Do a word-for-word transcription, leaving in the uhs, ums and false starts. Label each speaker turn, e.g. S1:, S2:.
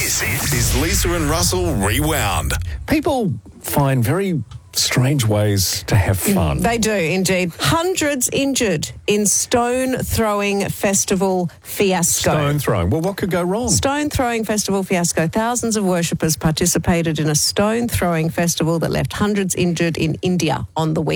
S1: This is Lisa and Russell Rewound.
S2: People find very strange ways to have fun.
S3: They do, indeed. Hundreds injured in stone throwing festival fiasco.
S2: Stone throwing. Well, what could go wrong?
S3: Stone throwing festival fiasco. Thousands of worshippers participated in a stone throwing festival that left hundreds injured in India on the weekend.